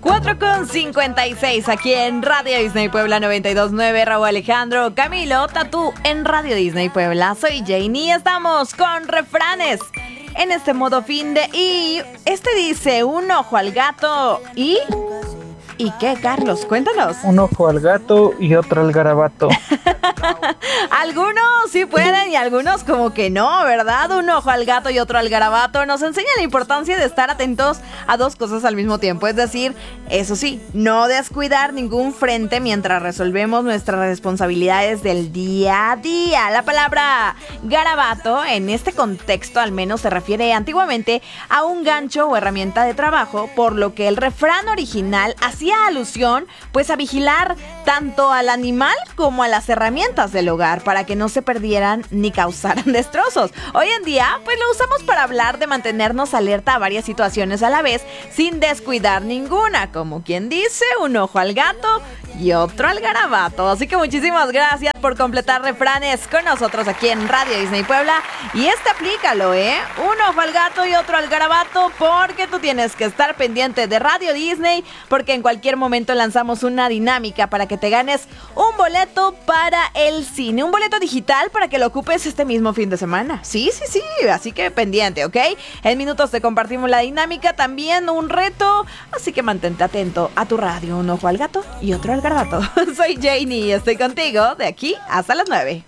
4:56 aquí en Radio Disney Puebla 92.9. Raúl Alejandro, Camilo, Tatú en Radio Disney Puebla. Soy Janie y estamos con refranes en este modo fin de... Y este dice, un ojo al gato y... ¿Y qué, Carlos? Cuéntanos. Un ojo al gato y otro al garabato. Algunos sí pueden y algunos como que no, ¿verdad? Un ojo al gato y otro al garabato nos enseña la importancia de estar atentos a dos cosas al mismo tiempo. Es decir, eso sí, no descuidar ningún frente mientras resolvemos nuestras responsabilidades del día a día. La palabra garabato en este contexto al menos se refiere antiguamente a un gancho o herramienta de trabajo, por lo que el refrán original hacía alusión pues a vigilar tanto al animal como a las herramientas del hogar para que no se perdieran ni causaran destrozos. Hoy en día pues lo usamos para hablar de mantenernos alerta a varias situaciones a la vez sin descuidar ninguna, como quien dice, un ojo al gato y otro al garabato. Así que muchísimas gracias por completar refranes con nosotros aquí en Radio Disney Puebla. Y aplícalo, un ojo al gato y otro al garabato, porque tú tienes que estar pendiente de Radio Disney, porque en cualquier momento lanzamos una dinámica para que te ganes un boleto para el cine, un boleto digital para que lo ocupes este mismo fin de semana. Sí, así que pendiente, ¿ok? En minutos te compartimos la dinámica, también un reto, así que mantente atento a tu radio. Un ojo al gato y otro al garabato. Soy Janie y estoy contigo de aquí hasta las 9.